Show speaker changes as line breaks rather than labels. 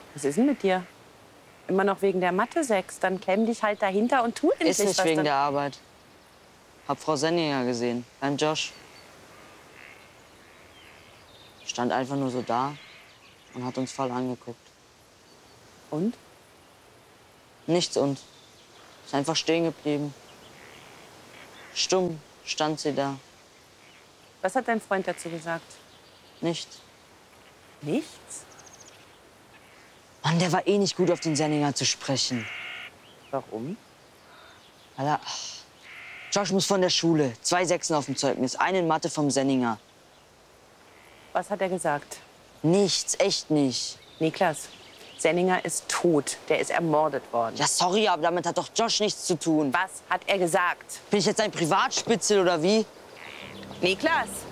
Was ist denn mit dir? Immer noch wegen der Mathe 6. Dann klemm dich halt dahinter und tu endlich
Ist nicht
was.
wegen der Arbeit. Hab Frau Senninger gesehen, beim Josh. Stand einfach nur so da und hat uns voll angeguckt.
Und?
Nichts und. Ist einfach stehen geblieben. Stumm stand sie da.
Was hat dein Freund dazu gesagt?
Nichts.
Nichts?
Mann, der war eh nicht gut auf den Senninger zu sprechen.
Warum?
Alter, Josh muss von der Schule. 2 Sechsen auf dem Zeugnis. Eine in Mathe vom Senninger.
Was hat er gesagt?
Nichts, echt nicht.
Niklas, Senninger ist tot. Der ist ermordet worden.
Ja, sorry, aber damit hat doch Josh nichts zu tun.
Was hat er gesagt?
Bin ich jetzt ein Privatspitzel oder wie?
Niklas!